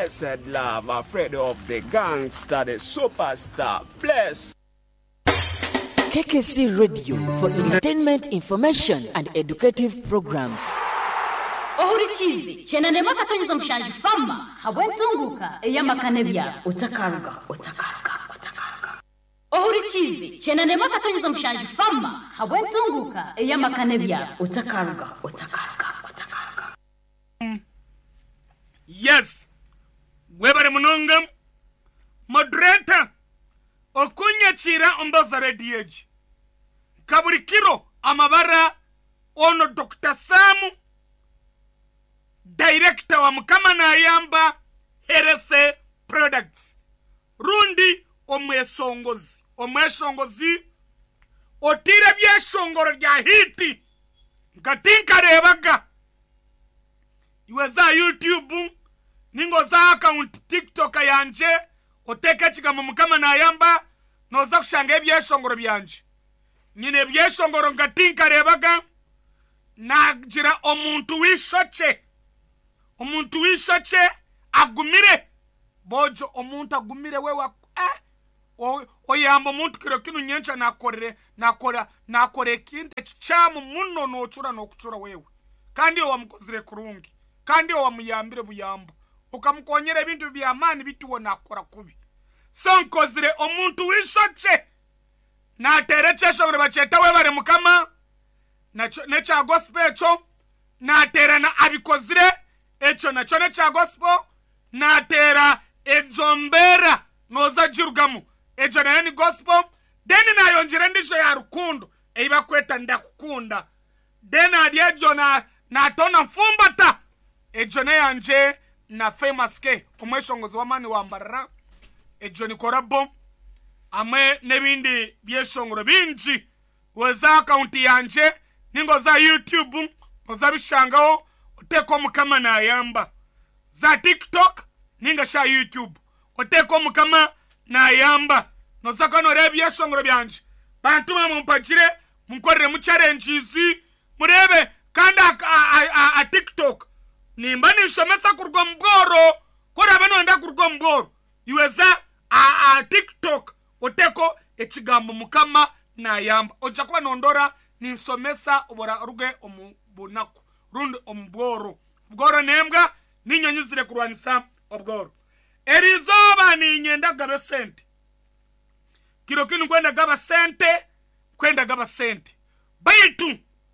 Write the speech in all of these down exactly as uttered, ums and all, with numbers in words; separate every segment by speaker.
Speaker 1: blessed love, afraid of the gangster, the superstar. Bless.
Speaker 2: K K C Radio for entertainment, information and educative programs.
Speaker 3: Ohuri chizi chena nema katonyeza mshanji fama hawenzunguka eyama kanebya utakaruga utakaruga utakaruga. Ohuri chizi chena nema katonyeza mshanji fama hawenzunguka eyama kanebya utakaruga utakaruga utakaruga.
Speaker 4: Yes, webare munonga moderator okunya chira ombaza rediyeji kaburikiro amabara ono Doctor Samu director wa Mukama Nayamba Health Products rundi omwesongozi omwesongozi otire byeshongoro rya hiti ngatinka rebaga iweza YouTube ningo za account TikTok yanje oteka chigamo Mukama Nayamba noza kushanga ebyeshongoro byanje nyine byeshongoro ngatinka rebaga nagira omuntu wishoche omuntu wishoche agumire bojo omuntu agumire wewa eh oyamba omuntu kiro kinu nyencha nakorere nakora nakore kinte chichamu muno no chura no kuchura wewe kandi owamukozire kurungi kandi owamuyambire buyambo ukamukonyera ibintu byamani bituwo nakora kubi sonkozire omuntu wishoche na tereche ngore bacheta we bare Mukama na necha gospel echo na tera na abikozire echo na chone cha gospel na tera ejombera noza jirugamu ejo na yani gospel deni na yonjire ndisho ya rukundo eiba kweta ndakukunda dena adiejo na na tona mfumbata ejo na yanje na famous ke omweshongozi wamani wambara ejo ni korabo amwe nebindi byeshongoro binji weza account yanje ningo za YouTube oza bishangaho oteko Mukama Nayamba za TikTok ninga sha YouTube oteko Mukama Nayamba noza kano rebye shongoro byanje bantu bamumpagire munkorere mu challenges murebe kanda a, a TikTok nimba nishomesa kurwa mboro kora bano nda kurwa mboro iweza a, a TikTok oteko ekigambo Mukama Nayamba oja kuba nondora ninsomesa obora ruge omubunako rundi omboro bworo nembwa ninyanyizire kurwanisa obworo erizoba ninyenda gabe sente kiro kinu kwenda gaba sente kwenda gaba sente baitu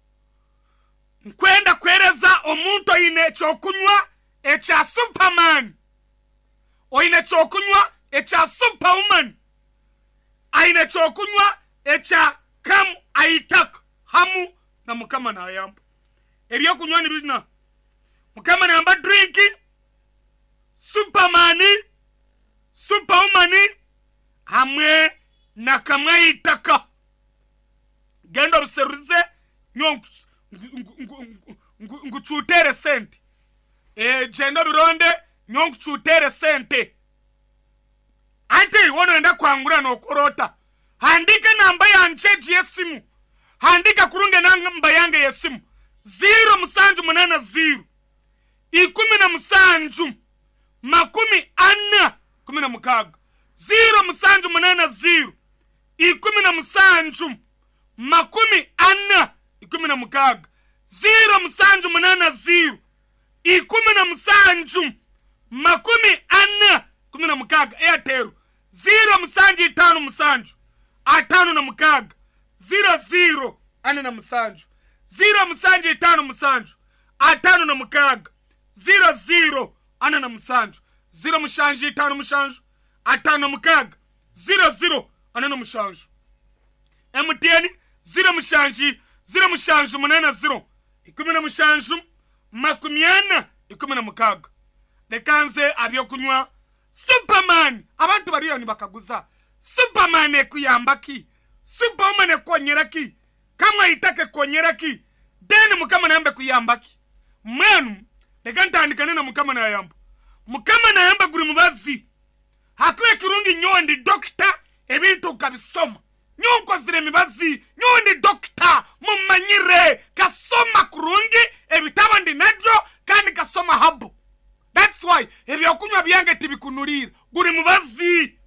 Speaker 4: kwenda kwereza omuntu ine chokunywa echa Superman oine chokunywa echa Superwoman aine chokunywa echa kam aitak hamu na Mukama Nayamba ebyo kunywa ni bina Mukama Nayamba drink Superman Superwoman hamwe na kamwe itaka gendo biseruze nyo nguchutere sente e gendo bironde nyo nguchutere sente ate wono enda kwangura no korota handika namba yanje yesimu handika kurunge namba yange yesimu zero musanju munana zero ikumi na musanju makumi anna kumi na mukaga zero musanju munana zero ikumi na musanju makumi anna ikumi na mukaga zero musanju munana zero ikumi na musanju makumi anna kumi na mukaga Airtel zero musanju itanu musanju atanu na mukaga zero zero ane na musanju zero musanju itanu musanju atanu na mukaga zero zero ane na musanju zero mushanju itanu musanju atanu na mukaga zero zero ane na musanju M T N zero mushanju zero mushanju munana zero ikumi na mushanju makumi ana ikumi na mukaga dekanze abyo kunywa Superman abantu bariyo ni bakaguza Superman ekuyambaki Superman ekonyeraki kama itake konyeraki deni Mukama Nayamba kuyambaki mwenu dekantandikane na Mukama Nayamba Mukama Nayamba guri mubazi hakwe kirungi nyondi doctor ebintu kabisoma nyonko zire mibazi nyondi doctor mumanyire kasoma kurungi ebitaba ndi nedro kandi kasoma habu. That's why why ebyokunywa byange tibikunulira guri mubazi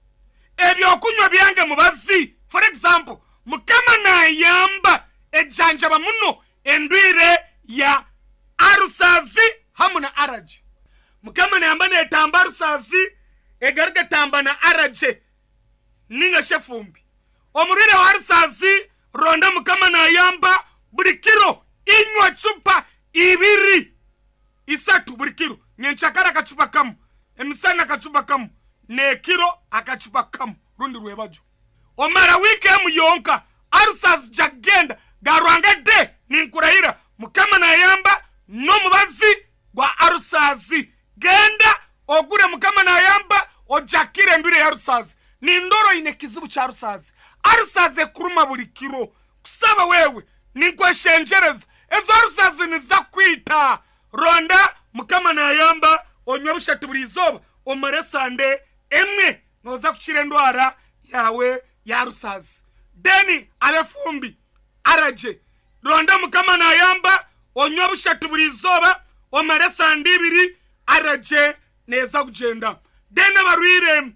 Speaker 4: ebyokunywa byange mubazi. For example, mukama nayamba ejjanjaba muno endwire ya arusazi hamuna araje. Mukama nayamba netamba arusazi egarge tamba na araje ninga shefumbi. Omurire wa arusazi ronda mukama nayamba buri kiro inywa chupa ibiri isatu buri kiro. Nyenchakara akachupa kamu, emisana akachupa kamu, ne kiro akachupa kamu rundi rwebaju. Omara wiki emu yonka arusazi jagenda garwanga de ninkurahira mukama nayamba no mubazi gwa arusazi genda ogure mukama nayamba ojakire ndure ya arusazi ni ndoro ine kizibu cha arusazi arusazi kuruma buri kiro kusaba wewe ninkweshenjereza ezo arusazi nizakwita ronda mukama nayamba onywa bushatu buri izoba omare sande emwe noza kuchire ndwara yawe ya arusazi. Deni alefumbi araje ronda mukama nayamba onywa bushatu buri izoba omare sande ibiri araje neza kugenda. Deni barwire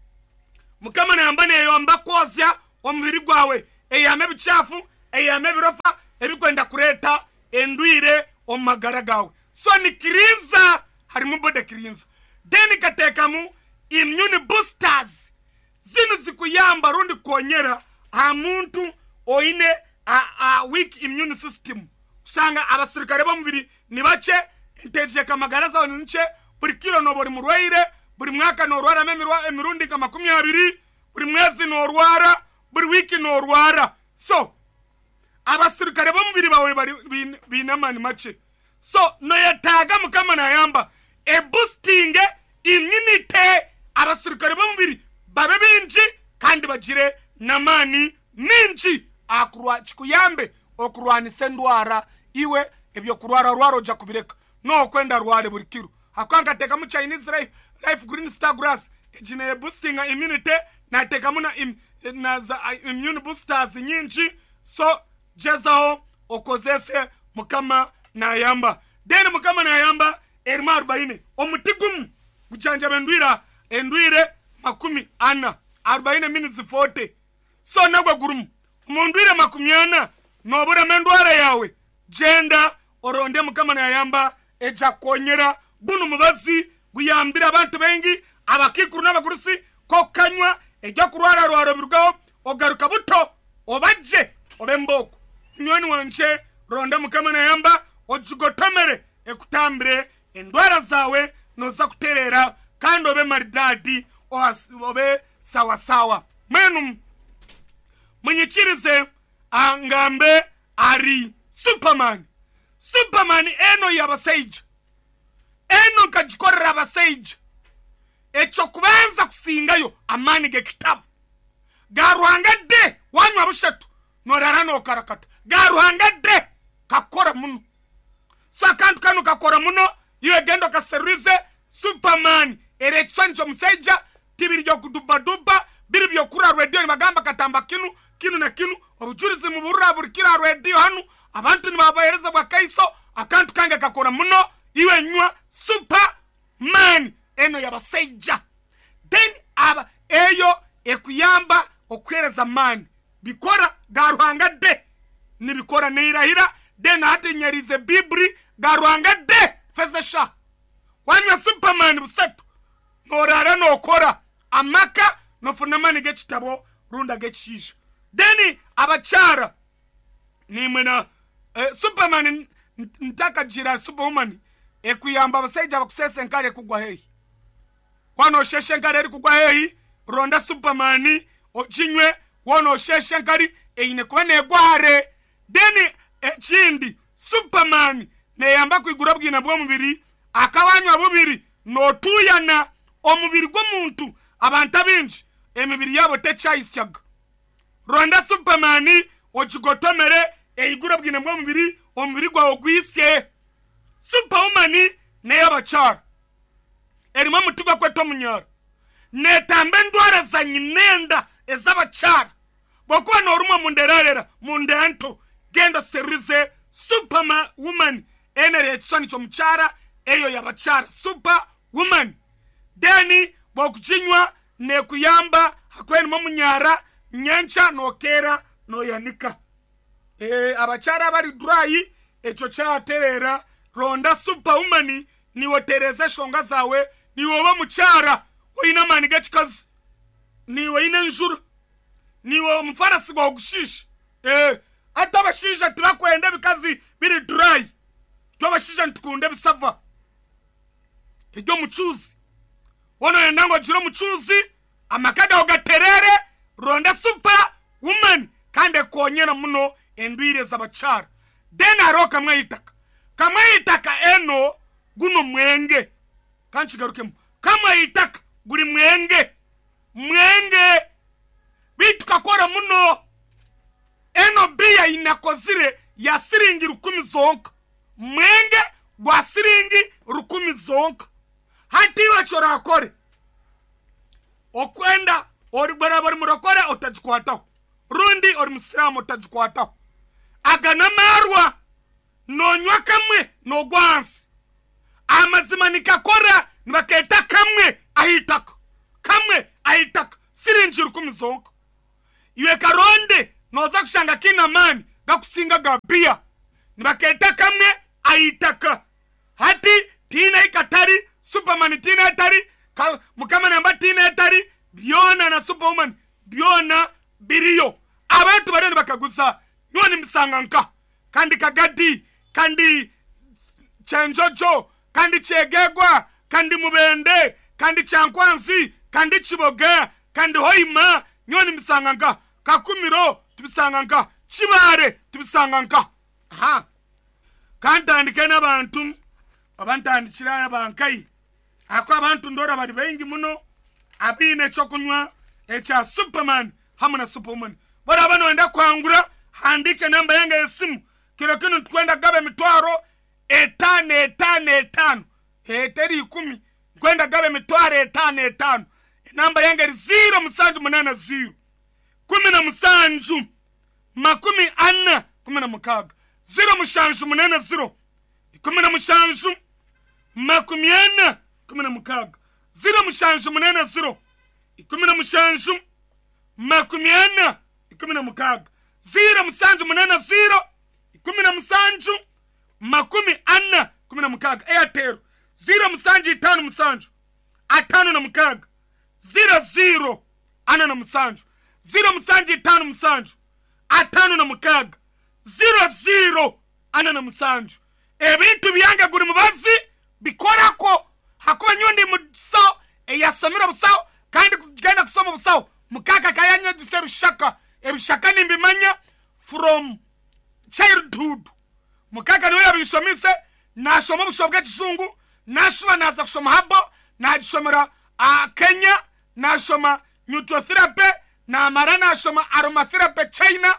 Speaker 4: mukama nayamba neyamba kozya omubiri gwawe eyame bichafu eyame birofa ebikwenda kureta endwire omagara gawe. So ni kirinza harimu bode kirinza. Deni katekamu immune boosters zinu zikuyamba rundi konyera amuntu oine a, a weak immune system. Usanga abasirikare bomubiri nibache inteje kamagara zawo nche buri kilo no buri murwaire buri mwaka no rwara memirwa emirundi kama kumi abiri buri mwezi no rwara buri wiki no rwara. So abasirikare bomubiri bawe bari binamani mache. So no yataga mukama nayamba e boosting immunity abasirikare bomubiri babe binji kandi bagire namani minji akurwa chikuyambe okurwanise ndwara iwe ebyo kurwara rwaro ja kubireka no kwenda rware buri kiro akanga teka mu Chinese life, life green star grass ejine boosting immunity na teka muna im, na za immune boosters nyinji. So jezao okozese mukama nayamba. Deni mukama nayamba erima arobaini omutigum gujanja bendwira endwire makumi ana arobaini minutes forty. So nagwa gurum mundwire makumi ana nobura mendwara yawe jenda oronde mukama nayamba eja konyera bunu mubazi guyambira abantu bengi abakikuru n'abagurusi ko kanywa eja kurwara rwaro birugaho ogaruka buto obaje obemboko nyoni wanje ronda mukama nayamba ojugotomere ekutambire endwara zawe noza kuterera kandi obe maridadi obe sawa sawa. Menu munyichirize angambe ari Superman. Superman eno yabaseija eno kajikorera abaseija echo kubanza kusingayo amani ge kitabu garuhanga de wanywa bushatu norara no karakata garuhanga de kakora muno. So akantu kanu kakora muno iwe gendo kaserize Superman erection cho museja tibiri ryo kuduba duba biri byo kura radio ni magamba katamba kinu kinu na kinu obujurizi mu burura buri kira radio hanu abantu ni babahereza bwa kaiso akantu kange kakora muno iwe nywa Superman eno yabaseija. Then aba eyo ekuyamba okwereza man bikora garuhanga de ni bikora neirahira de na hati nyerize bibri garuhanga de fezesha wanywa Superman busatu norara no kora amaka no funamani gechitabo runda gechisha. Deni abachara ni mwena eh, Superman ntaka jira Superwoman ekuyamba baseija bakusese nkare kugwa hehi wano sheshe nkare eri kugwa hehi ronda Superman ochinywe wano sheshe nkari eine kwene gware. Deni echindi Superman ne yamba kwigura bwina bwo mubiri akawanywa bubiri no tuyana omubiri gwo muntu abantu abinji emibiri yabo techayisyaga ronda Superman ochigotomere eigura bwina bwo mubiri omubiri gwa ogwise. Superwoman ne yabachara erimo mutugwa kweto munyara netambe ndwara za nyinenda ezabachara bokwa no rumo munderarera mundanto genda serize Superwoman enere etsoni cho mchara eyo yabachara Superwoman. woman deni bokuchinywa ne kuyamba hakweni mo munyara nyencha nokera no yanika eh abachara bari dry echo cha terera ronda superwoman ni wotereza shonga zawe ni woba muchara oina maniga chikazi ni woina njuru ni wo mfarasi gwa gushisha eh ata bashisha turakwende bikazi biri dry to bashisha ntukunde bisava ejo muchuzi wono yendango jiro muchuzi amakada ogaterere ronda super woman kande konyera muno endwire zabachara dena roka mwitaka kama itaka eno guno mwenge kanchigaruke kama itaka guri mwenge mwenge bitu kakora muno eno biya inakozire ya siringi rukumi zonka mwenge gwa siringi rukumi zonka hati wachora akore okwenda ori barabari murakore otajikwataho rundi ori musiramu otajikwataho agana marwa nonywa kamwe no gwansi amazima nikakora nibaketa kamwe ahitaka kamwe ahitaka siringi rukumi zonka iwe karonde noza kushanga kina mani gakusinga gabia nibaketa kamwe ahitaka hati tina ikatari superman tina itari mukama namba tina itari biona na superwoman biona biriyo abantu barene bakagusa nyoni msanganka kandi kagadi kandi chenjojo kandi chegegwa kandi mubende kandi chankwanzi kandi chiboga kandi hoima nyoni msanganka kakumiro tubisanganka chibare tubisanganka ha kandi andike n'abantu abantandikira abankai ako abantu ndora bari bengi muno abine chokunywa echa superman hamuna superwoman bara bano enda kwangura handike namba yanga yesimu kiro kino twenda gabe mitwaro etane etane etano eteri kumi kwenda gabe mitwaro etane etano namba yanga iri zero musanju munana zero kumi na musanju makumi anna kumi na mukaga zero mushanju munana zero kumi na mushanju makumi anna kumi na mukaga zero mushanju munana zero kumi na mushanju makumi anna kumi na mukaga zero musanju munana zero kumi na musanju makumi anna kumi na mukaga Airtel zero musanju itanu musanju atanu na mukaga zero zero ana na musanju zero musanju itanu musanju atanu na mukaga zero zero ana na musanju ebintu byanga guri mubazi bikorako hakuba nyundi muso eyasamira busawo kandi kugenda kusoma busawo mukaka kayanya diseru shaka ebishaka nimbimanya from childhood mukaka niwe yabishomise nashoma bushobwe kishungu nashwa naza kushoma habo najishomera a Kenya nashoma nutrotherapy na mara nashoma aromatherapy China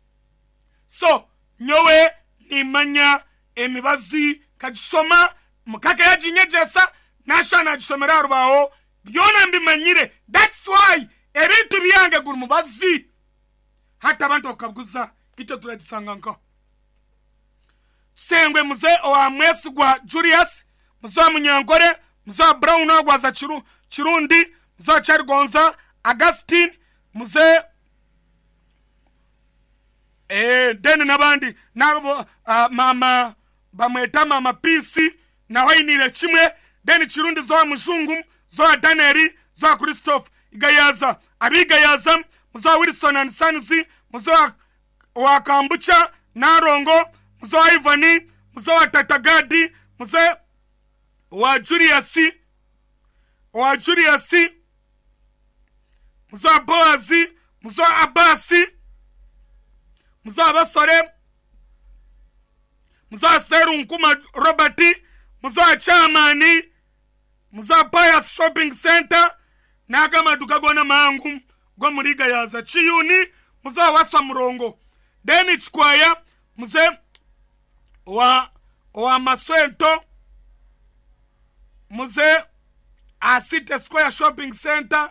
Speaker 4: so nyowe nimanya emibazi kajishoma mukaka yajinyejesa nashwa najishomera rubaho byona mbimanyire that's why ebintu byange guru mubazi hata abantu okabuza ito turagisanganka sengwe muze owa mwesi gwa Julius muzo munyankore muzo Brown agwaza chiru chirundi muzo Chargonza Augustine muze eh deni nabandi nabo uh, mama bamweta mama Peace na wainire chimwe deni chirundi zo mujungu zo Daneri zo Christophe igayaza abigayaza muzo Wilson and Sons muzo wa Kambucha Narongo muzo Ivani muzo wa Tatagadi muzo wa Julius wa Julius muzo Boazi muzo Abasi muzo Abasore muzo Serunkuma Robert muzo Chamani muzo Pius Shopping Center naga maduka gona mangu go muriga yaza chiyuni muzo wasa murongo deni chikwaya muze wa wa Maswento muze Asite Square Shopping Center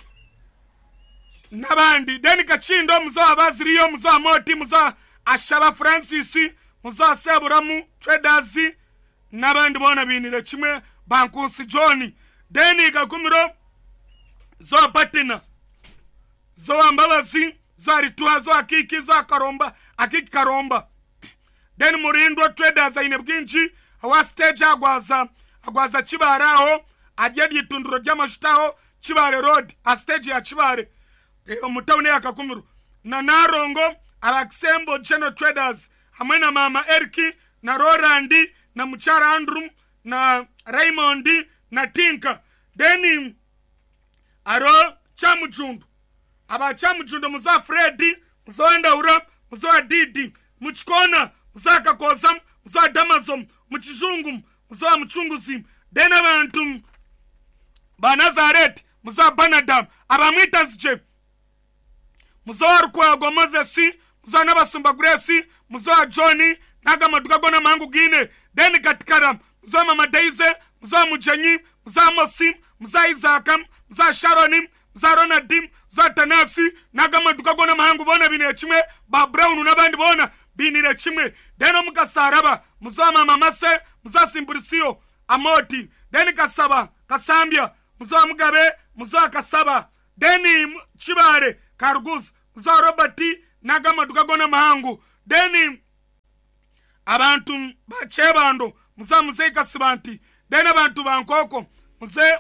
Speaker 4: nabandi deni kachindo muzo abaziriyo muzo Moti muzo Ashaba Francis muzo Seburamu Traders nabandi bona binire chimwe bankunsi John deni gakumiro zo patina zo ambabazi zo ritwa zo akiki zo karomba akiki karomba deni murindo traders aine bwinji awa stage agwaza agwaza kibaraho arya ditunduro ry'amashutaho Kibare Road a stage ya Kibare e, omutawune yakakumiro na Narongo Alexembo General Traders hamwe na mama Erki na Rorandi na Muchara Andrum na Raymondi na Tinka deni aro chamujundu aba chamujundu muza Freddy muza Ndaura muza Didi muchikona muza Kakozam muza Damazom muchijungu muza Muchunguzi deni abantu ba Nazareth muza Banadam abamwita zje muza Rukwago Moses muza Nabasumba Grace muza Johnny naga maduka gona mangu gine deni katikara muza Mama Daisy muza Mujanyi muza Mosim muza Isakam muza Sharonim muza Ronadim muza Tanasi naga maduka gona mangu bona bine chimwe ba Brown nabandi bona binire chimwe deno mukasaraba muza Mama Mase muza Simburisio Amoti deni kasaba Kasambia muza Mugabe muza Kasaba deni Kibare Kargus muza Roberti naga maduka gona mangu deni abantu bachebando muza muze Kasibanti deni abantu bankoko muze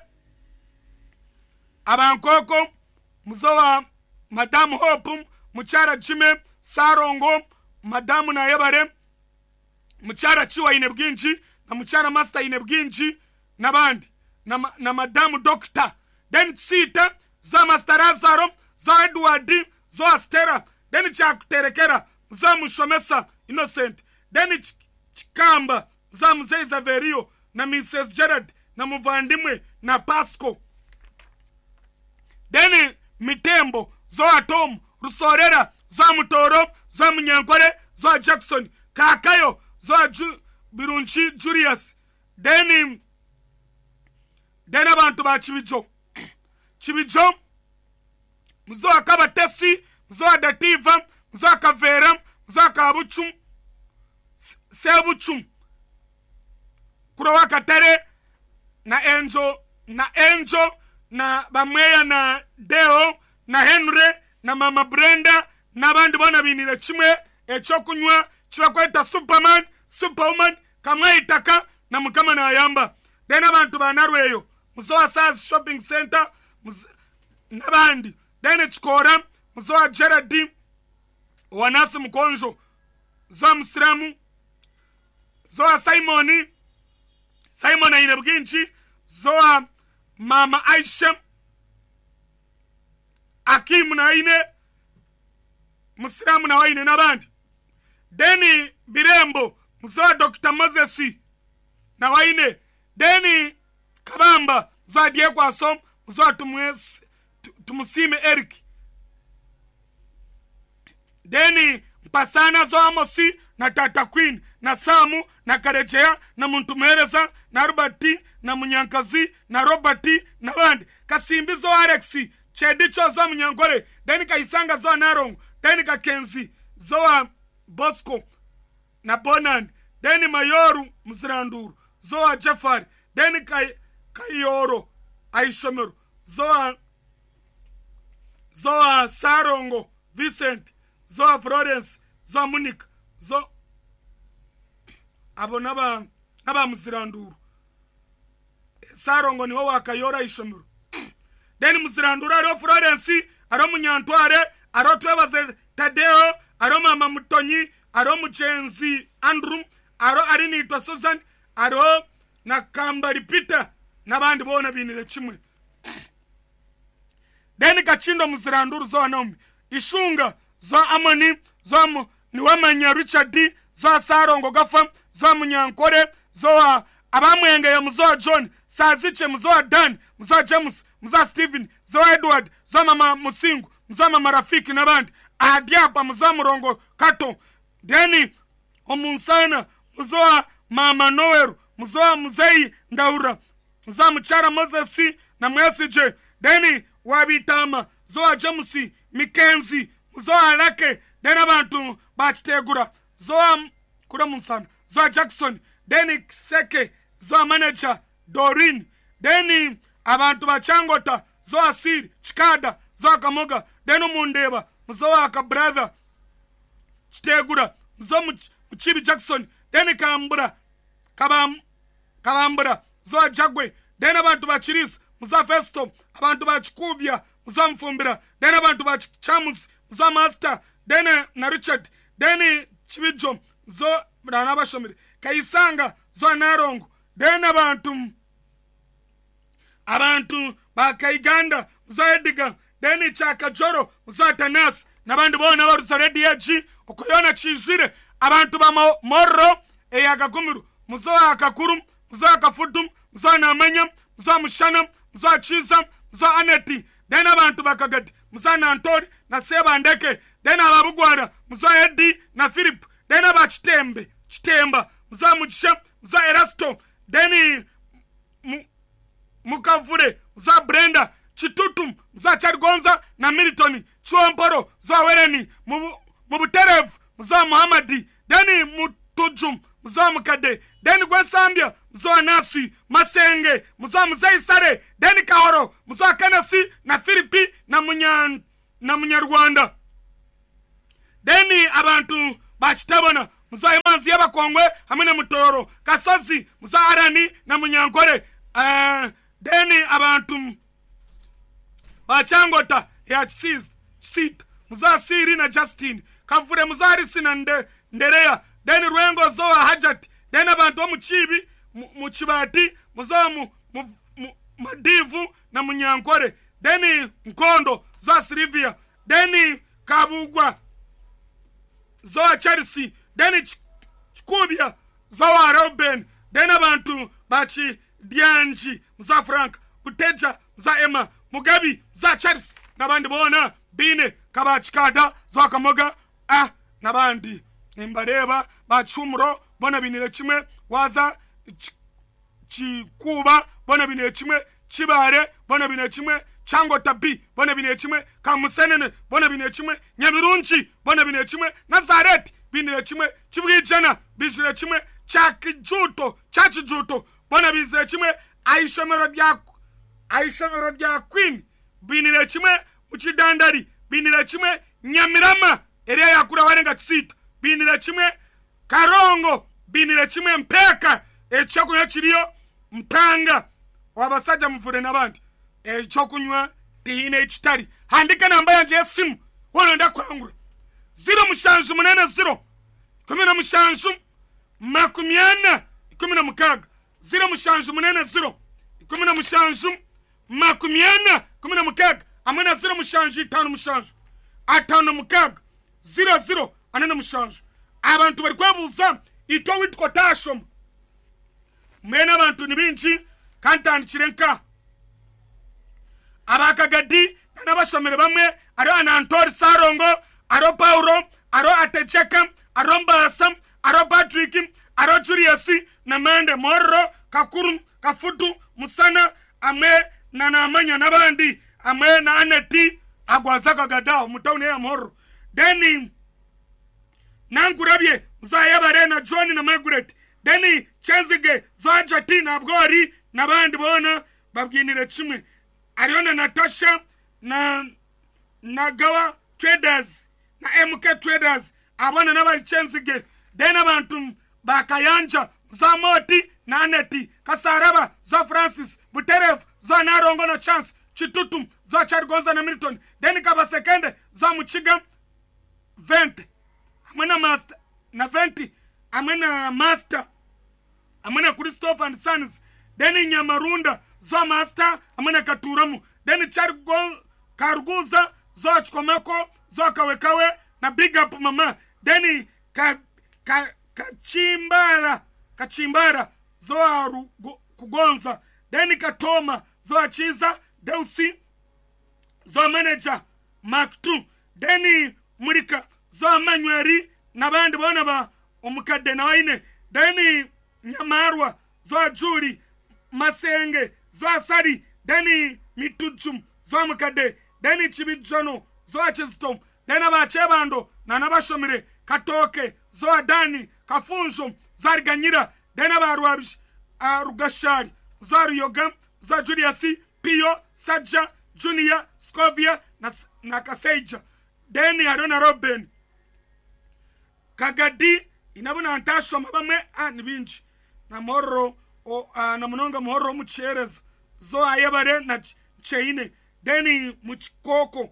Speaker 4: abankoko muza wa Madam Hope Muchara Jime Sarongo Madam na Yebare Muchara Chiwa ine bwinji na Muchara Master ine bwinji nabandi na, na Madam Doctor then sita za Master Lazaro za Edward za Astera then chakuterekera za Mushomesa Innocent then Chikamba za Mzee Zaverio na Missus Gerard na Muvandimwe na Pasco then Mitembo za Atom Rusorera za Mutoro za Munyankore za Jackson Kakayo za Ju, Birunchi Julius then then abantu ba Chibijo Chibijo muzo akabatesi muzo Dativa muzo Kavera muzo Kabuchum Sebuchum Kurowa Katare na Angel na Angel na Bamweya na Deo na Henry na Mama Brenda na bandi bona binire chimwe echokunywa chibakweta Superman Superwoman kamwe itaka na mukama na Ayamba dena abantu banarweyo muzo Saz Shopping Center nabandi dena Chikora muzo Gerard Wanasi Mkonjo za Musramu zo Simoni Simon ine bwinji zo Mama Aisha Akim na ine Musramu na waine nabandi deni Birembo muzo Doctor Moses na waine deni Kabamba zo Diego Asom muzo tumwes tumusime Eric deni Mpasana zo Amosi na Tata Queen na Samu na Karejea na Muntumereza na Roberti na Munyankazi na Roberti na bandi Kasimbi zo Alexi Chedicho zo Munyankore deni Kaisanga zo Narongo deni Kakenzi zo Bosco na Bonan deni Mayoru Mziranduru zo Jafari deni Kay Kayoro Aishomero zo zo Sarongo Vincent zo Florence zo Munich zo abo naba naba Mziranduru Sarongo niwo wakayora Aishomero deni Mziranduru aro Florence aro Munyantware aro Twebaze Tadeo aro Mama Mutonyi aro Muchenzi Andrew aro Arini to Susan aro na Kambari Peter nabandi bona binire chimwe deni Kachindo Mziranduru zo Naomi Ishunga zo Amani zo mu niwamanya Richard zo Sarongo Gafa zo Munyankore zo abamwenge ya muzo John Saziche muzo Dan muzo James muzo Steven zo Edward zo Mama Musingu muzo Mama Rafiki nabandi adiapa muzo Murongo Kato deni Omunsana muzo Mama Noweru muzo Muzei Ndaura muzo Muchara Moses na Mwesije deni Wabitama zo James Mikenzi muzo Alake deni abantu bachitegura zo kura Munsana zo Jackson deni Seke zo manager Dorin, deni abantu bachangota zo asiri chikada zo kamoga deno mundeba muzo aka brother chitegura muzo muchibi Jackson deni kambura kabam kabambura zo jagwe deni abantu bachiris muzo Festo abantu bachikubya muzo mfumbira deni abantu bachamus muzo Master deni na Richard deni chibijo zo rana bashomire Kayisanga zo Narongo deni abantu abantu bakayiganda muzaediga deni chaka joro muzatanas nabandi bona barusa rediaji okuyona chizire abantu ba morro eyagagumiru muzo akakuru muzo akafutum muzo namanya muzo mushana muzo chiza muzo aneti deni abantu bakagati muzo nantori na sebandeke deni ababugwara muzo edi na Philip deni abachitembe chitemba muzo mugisha muzo Erasto deni mu Mukavure za Brenda Chitutum za Chargonza na Milton Chuamporo za Wereni Mubuterev za Muhammadi deni Mutujum za Mukade deni Gwesambia za Naswi Masenge za Muzaisare deni Kahoro za Kanasi na Filipi na Munyan na Munyarwanda deni abantu bachitabona za Imanzi y'abakongwe hamwe na Mutoro Kasozi za Arani na Munyankore uh, deni abantu bachangota ya chisiz chisit muzasiri na Justin Kavure muzarisi na nde, nderea deni Rwengo zo Hajat deni abantu bo muchibi muchibati muzamu madivu na Munyankore deni Nkondo za Silvia deni Kabugwa zo Chelsea deni Chikubya zo Ruben deni abantu bachi Dianji za Frank Uteja za Emma Mugabi za Charles nabandi bona bine kabachikada za kamoga ah nabandi nimbareba bachumro bona binire kimwe waza chikuba bona binire kimwe chibare bona binire kimwe chango tabi bona binire kimwe kamusenene bona binire kimwe Nyabirunchi bona binire kimwe Nazareth binire kimwe Chibwijana binire kimwe Chakijuto Chachijuto bona bize kimwe Aishomero rya Aishomero rya Queen binire kimwe Uchidandari binire kimwe Nyamirama area yakura warenga tsita binire kimwe Karongo binire kimwe Mpeka echokunywa kiriyo Mpanga wabasaja muvure nabandi echokunywa tihine ekitari handika namba yanje yesimu wono ndakwangura zero mushanju munene zero kumi na mushanju makumyana kumi na mukaga zero mushanju munene zero kumi na mushanju makumyana kumi na mukaga amena zero mushanju itanu mushanju atanu mukaga zero zero anena mushanju abantu bari kwebuza ito witwa tashom mwena abantu nibinji kantandikire nka abakagadi n'abashomere bamwe ari Anantori Sarongo aro Paulo aro Atecheka aro Mbasa aro Patrick aro Julius na Mende Morro Kakuru Kafutu Musana ame na namanya nabandi ame na Aneti agwazaka gadao mutaune ya Morro deni nankurabye muzayabare na John na Margaret deni Chenzige Zajati na Bgori nabandi bona babyinire kimwe ariona Natasha na Nagawa Traders na M K Traders abana nabali Chenzige dena abantu bakayanja za Moti na Aneti Kasaraba za Francis Buterev za Narongo na Chance Chitutum za Chargonza na Milton deni Kabasekende za Muchiga twenty amena Master na twenty amena Master amena Christopher and Sons deni Nyamarunda za Master amena Katuramu deni Chargon Karuguza za Chikomeko za Kawekawe na Big Up Mama deni ka, ka, Kachimbara Kachimbara za Kugonza deni Katoma za Chiza Deusi za Manager Mark two deni Murika za Manuari na bandi bona ba omukade na waine deni Nyamarwa za Juri Masenge za Sari deni Mituchum za mukade deni Chibijano za Chestom deni abachebando na nabashomire Katoke za Dani Kafunjo za Riganyira deni abarwabish Rugashari za Ruyoga za Julius Pio Saja Junior Scovia na, na Kaseja Deni Harona Robin Kagadi inabuna antasho mabame ah nibinji na moro o uh, na munonga moro muchereza zo ayabare na cheine Deni muchikoko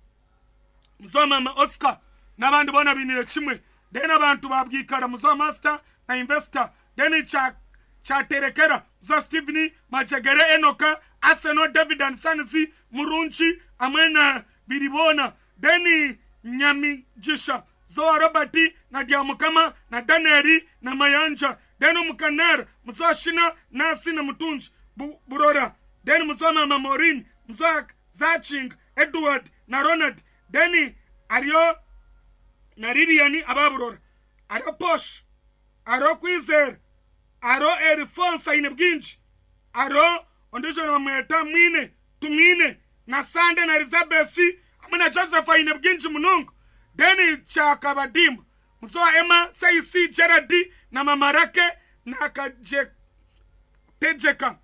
Speaker 4: mzoma ma Oscar n'abandi bona binire kimwe Deni abantu babwikara muzo master na investor Deni cha cha terekera zo Stephanie Majegere Enoka Arsenal David and Sansi Murunchi amena biribona Deni Nyami Jisha zo Robati na Diamukama na Daneri na Mayanja Deni Mukaner muzo Shina Nasi na Mutunji Bu, Burora Deni muzo Mama Maureen muzo Zaching Edward na Ronald Deni Ario na Liliani ababurora Ario Posh Aro Kwizer Aro Erifonsa inebginji Aro ondijo na mweta mwine tumine na Sande na Elizabeth amina Joseph inebginji munungu Deni Chakabadima Mzoa Emma Saisi Gerardi na Mamarake na Kaje Tejeka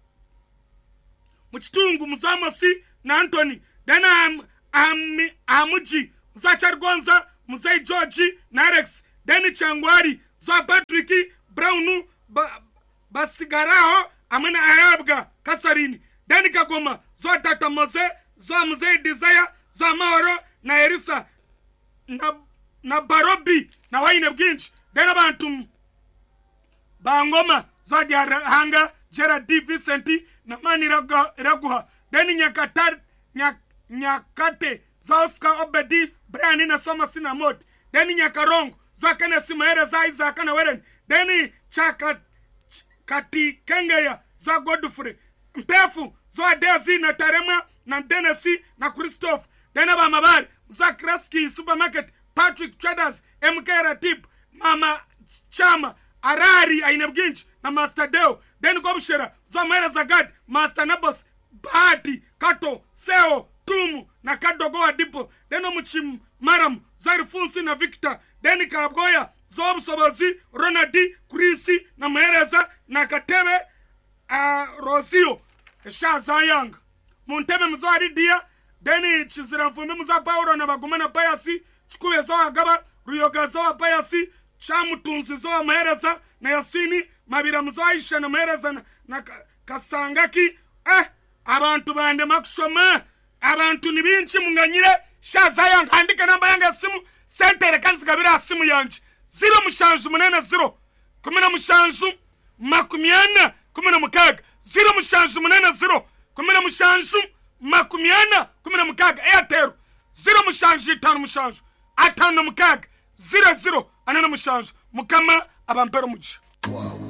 Speaker 4: Mchitungu Mzoa Masi na Anthony Dena am, am, Amuji Mzoa Chargonza Mzai George na Alex Deni Changwari Zoa Patrick Brownu ba, Basigaraho amina Ayabga Kasarini Deni Kagoma Zoa Tata Mose Zoa Mzai Desire Zoa Maoro na Erisa na na Barobi na Waine Bginch Dena Bantum Bangoma Zoa Hanga Gerard D. Vicenti na Mani Raguha Deni Nyakatar Nyak, Nyakate Zoa Oscar Obedi Brian na Somasi na Mod Deni Nyakarongo Zoa Kene Simaere za Isaac na Weren Deni Chaka ch, Kati Kengeya Zoa Godfrey Mpefu Zoa Dezi na Tarema na Denesi na Christophe Dena Bamabari Zoa Kraski Supermarket Patrick Traders M K Ratip Mama Chama Arari Ainebginch na Master Deo Deni Gobshera Zoa Mera Zagad Master Nabos Bahati Kato Seo Tumu na Kadogoa Dipo Deno Muchim Maram Zari Funsi na Victor Deni Kabgoya Zob Sobozi Ronadi Kurisi na Mahereza na Katebe uh, Rosio Esha Zayang Muntebe Mzoari Dia Deni Chizira Mfumbi Mza Pauro na Bagumana Payasi Chukube Zoa Gaba Ruyoga Zoa Payasi Chamu Tunsi Zoa Mahereza na Yasini Mabira Mzoa Isha na Mahereza na, na Kasangaki Eh abantu bande makushoma abantu nibinchi munganyire Shazayang handika namba yanga simu sentere kanzi kabira simu yanje zero mushanju munene zero kumina mushanju makumiana kumina mukaga zero mushanju munene zero kumina mushanju makumiana kumina mukaga Airtel zero mushanju tano mushanju atano mukaga zero zero anana mushanju mukama abampero muji wow.